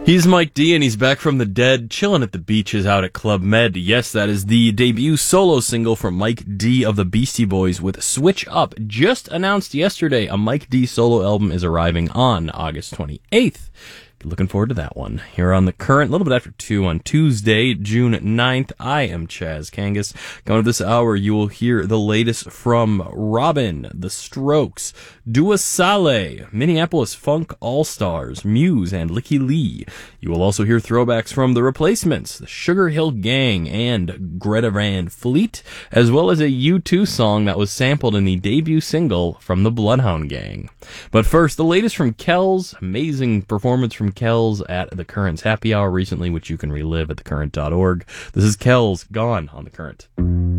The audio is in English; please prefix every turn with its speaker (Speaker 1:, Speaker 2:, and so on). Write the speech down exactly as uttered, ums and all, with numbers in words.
Speaker 1: He's Mike D, and he's back from the dead, chilling at the beaches out at Club Med. Yes, that is the debut solo single from Mike D of the Beastie Boys with Switch Up. Just announced yesterday, a Mike D solo album is arriving on August twenty-eighth. Looking forward to that one. Here on The Current, a little bit after two on Tuesday, June ninth. I am Chaz Kangas. Going to this hour, you will hear the latest from Robin, The Strokes, Dua Saleh, Minneapolis Funk All-Stars, Muse, and Licky Lee. You will also hear throwbacks from The Replacements, the Sugar Hill Gang, and Greta Van Fleet, as well as a U two song that was sampled in the debut single from the Bloodhound Gang. But first, the latest from Kells, amazing performance from Kells at The Current's Happy Hour recently, which you can relive at the current dot org. This is Kells, Gone on The Current.